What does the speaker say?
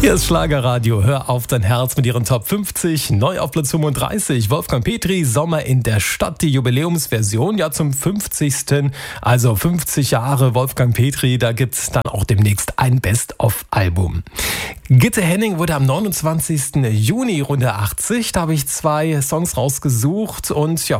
Hier ist Schlagerradio. Hör auf dein Herz mit ihren Top 50. Neu auf Platz 35. Wolfgang Petri, Sommer in der Stadt. Die Jubiläumsversion ja zum 50. Also 50 Jahre Wolfgang Petri. Da gibt's dann auch demnächst ein Best-of-Album. Gitte Henning wurde am 29. Juni Runde 80. Da habe ich 2 Songs rausgesucht und ja,